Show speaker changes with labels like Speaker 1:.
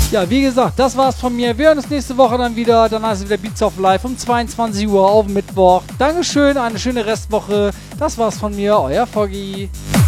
Speaker 1: Ja, wie gesagt, das war's von mir. Wir hören uns nächste Woche dann wieder. Dann heißt es wieder Beats of Life um 22 Uhr auf Mittwoch. Dankeschön, eine schöne Restwoche. Das war's von mir, euer Foggy.